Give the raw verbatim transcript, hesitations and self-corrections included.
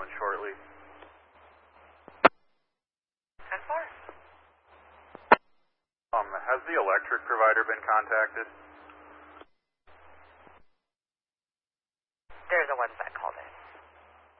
shortly. ten four. Um, has the electric provider been contacted? There's a one sec.